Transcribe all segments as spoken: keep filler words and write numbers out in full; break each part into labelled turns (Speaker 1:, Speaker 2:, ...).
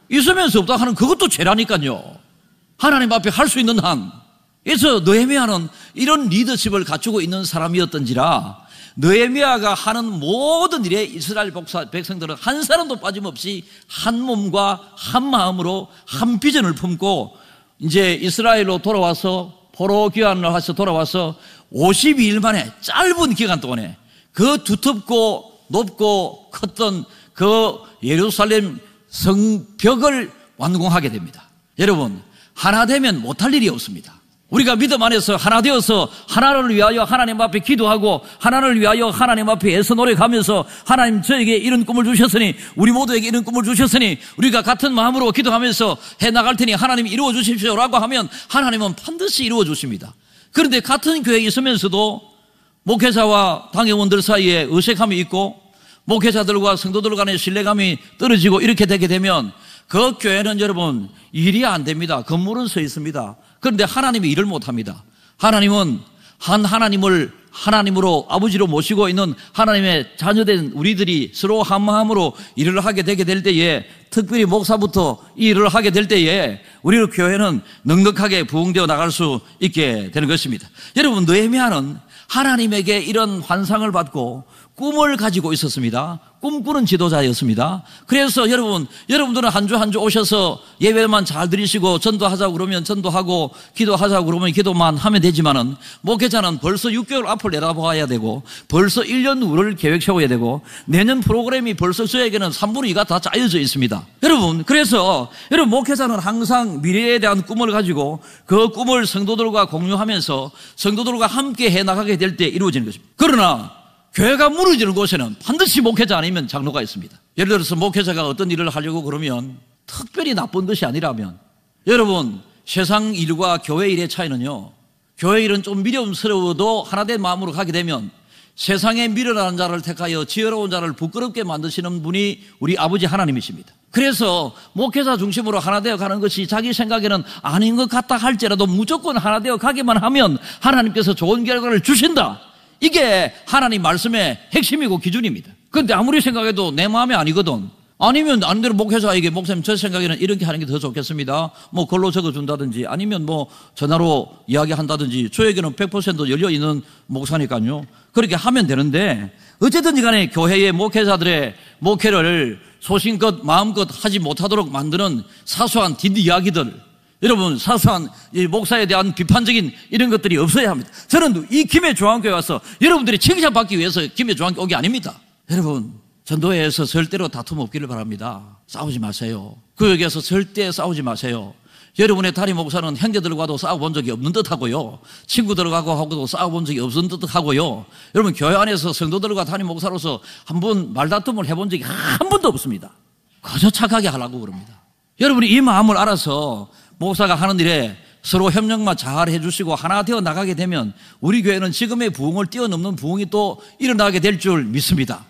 Speaker 1: 있으면서 없다 하는 그것도 죄라니까요. 하나님 앞에 할 수 있는 한. 그래서 느헤미야는 이런 리더십을 갖추고 있는 사람이었던지라 느헤미야가 하는 모든 일에 이스라엘 백성들은 한 사람도 빠짐없이 한 몸과 한 마음으로 한 비전을 품고 이제 이스라엘로 돌아와서 포로 귀환을 해서 돌아와서 오십이 일 만에 짧은 기간 동안에 그 두텁고 높고 컸던 그 예루살렘 성벽을 완공하게 됩니다. 여러분, 하나 되면 못할 일이 없습니다. 우리가 믿음 안에서 하나 되어서 하나를 위하여 하나님 앞에 기도하고 하나를 위하여 하나님 앞에 애써 노력하면서 하나님 저에게 이런 꿈을 주셨으니 우리 모두에게 이런 꿈을 주셨으니 우리가 같은 마음으로 기도하면서 해나갈 테니 하나님 이루어 주십시오라고 하면 하나님은 반드시 이루어 주십니다. 그런데 같은 교회에 있으면서도 목회자와 당회원들 사이에 어색함이 있고 목회자들과 성도들 간의 신뢰감이 떨어지고 이렇게 되게 되면 그 교회는 여러분 일이 안 됩니다. 건물은 서 있습니다. 그런데 하나님이 일을 못합니다. 하나님은 한 하나님을 하나님으로 아버지로 모시고 있는 하나님의 자녀된 우리들이 서로 한 마음으로 일을 하게 되게 될 때에 특별히 목사부터 이 일을 하게 될 때에 우리 교회는 넉넉하게 부흥되어 나갈 수 있게 되는 것입니다. 여러분, 느헤미야는 하나님에게 이런 환상을 받고 꿈을 가지고 있었습니다. 꿈꾸는 지도자였습니다. 그래서 여러분, 여러분들은 한 주 한 주 오셔서 예배만 잘 드리시고 전도하자고 그러면 전도하고 기도하자고 그러면 기도만 하면 되지만은 목회자는 벌써 육 개월 앞을 내다봐야 되고 벌써 일 년 후를 계획 세워야 되고 내년 프로그램이 벌써 저에게는 삼분의 이가 다 짜여져 있습니다. 여러분, 그래서 여러분 목회자는 항상 미래에 대한 꿈을 가지고 그 꿈을 성도들과 공유하면서 성도들과 함께 해나가게 될 때 이루어지는 것입니다. 그러나 교회가 무너지는 곳에는 반드시 목회자 아니면 장로가 있습니다. 예를 들어서 목회자가 어떤 일을 하려고 그러면 특별히 나쁜 것이 아니라면 여러분, 세상 일과 교회 일의 차이는요, 교회 일은 좀 미련스러워도 하나된 마음으로 가게 되면 세상에 미련한 자를 택하여 지혜로운 자를 부끄럽게 만드시는 분이 우리 아버지 하나님이십니다. 그래서 목회자 중심으로 하나 되어 가는 것이 자기 생각에는 아닌 것 같다 할지라도 무조건 하나 되어 가기만 하면 하나님께서 좋은 결과를 주신다. 이게 하나님 말씀의 핵심이고 기준입니다. 그런데 아무리 생각해도 내 마음에 아니거든. 아니면 아니대로 목회자에게 목사님 저 생각에는 이렇게 하는 게 더 좋겠습니다. 뭐 글로 적어준다든지 아니면 뭐 전화로 이야기한다든지 저에게는 백 퍼센트 열려있는 목사니까요. 그렇게 하면 되는데 어쨌든지 간에 교회의 목회자들의 목회를 소신껏 마음껏 하지 못하도록 만드는 사소한 뒷이야기들, 여러분 사소한 이 목사에 대한 비판적인 이런 것들이 없어야 합니다. 저는 이 김해중앙교회 와서 여러분들이 칭찬받기 위해서 김해중앙교회 오기 아닙니다. 여러분, 전도회에서 절대로 다툼 없기를 바랍니다. 싸우지 마세요. 교육에서 절대 싸우지 마세요. 여러분의 담임 목사는 형제들과도 싸워본 적이 없는 듯하고요, 친구들하고 하고도 싸워본 적이 없는 듯하고요, 여러분 교회 안에서 성도들과 담임 목사로서 한 번 말다툼을 해본 적이 한 번도 없습니다. 그저 착하게 하려고 그럽니다. 여러분이 이 마음을 알아서 목사가 하는 일에 서로 협력만 잘 해주시고 하나 되어 나가게 되면 우리 교회는 지금의 부흥을 뛰어넘는 부흥이 또 일어나게 될 줄 믿습니다.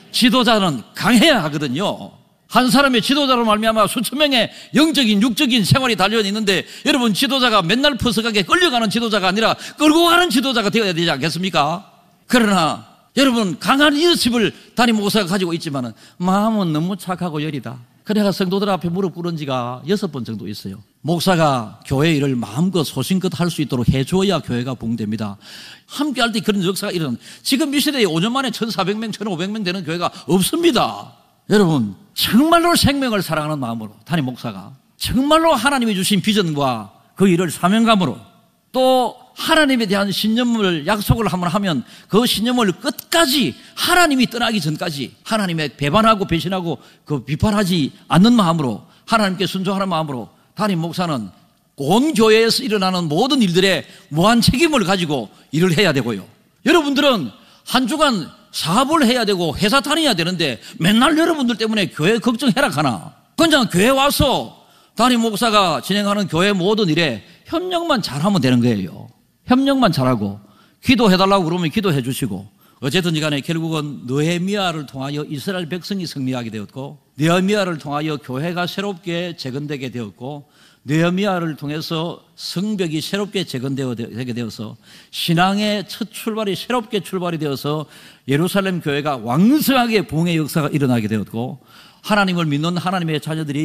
Speaker 1: 지도자는 강해야 하거든요. 한 사람의 지도자로 말미암아 수천 명의 영적인 육적인 생활이 달려있는데 여러분, 지도자가 맨날 퍼석하게 끌려가는 지도자가 아니라 끌고 가는 지도자가 되어야 되지 않겠습니까? 그러나 여러분, 강한 리더십을 담임 목사가 가지고 있지만은 마음은 너무 착하고 여리다. 그래가 성도들 앞에 무릎 꿇은 지가 여섯 번 정도 있어요. 목사가 교회 일을 마음껏 소신껏 할 수 있도록 해줘야 교회가 부흥됩니다. 함께 할 때 그런 역사가 일어나는, 지금 이 시대에 오 년 만에 천사백 명, 천오백 명 되는 교회가 없습니다. 여러분, 정말로 생명을 사랑하는 마음으로 담임 목사가 정말로 하나님이 주신 비전과 그 일을 사명감으로 또 하나님에 대한 신념을 약속을 한번 하면 그 신념을 끝까지 하나님이 떠나기 전까지 하나님의 배반하고 배신하고 그 비판하지 않는 마음으로 하나님께 순종하는 마음으로 담임 목사는 온 교회에서 일어나는 모든 일들에 무한 책임을 가지고 일을 해야 되고요. 여러분들은 한 주간 사업을 해야 되고 회사 다녀야 되는데 맨날 여러분들 때문에 교회 걱정해라 하나. 그냥 교회 와서 담임 목사가 진행하는 교회 모든 일에 협력만 잘하면 되는 거예요. 협력만 잘하고 기도해달라고 그러면 기도해 주시고, 어쨌든지 간에 결국은 느헤미야를 통하여 이스라엘 백성이 승리하게 되었고 느헤미야를 통하여 교회가 새롭게 재건되게 되었고 느헤미야를 통해서 성벽이 새롭게 재건되게 되어서 신앙의 첫 출발이 새롭게 출발이 되어서 예루살렘 교회가 왕성하게 부흥의 역사가 일어나게 되었고 하나님을 믿는 하나님의 자녀들이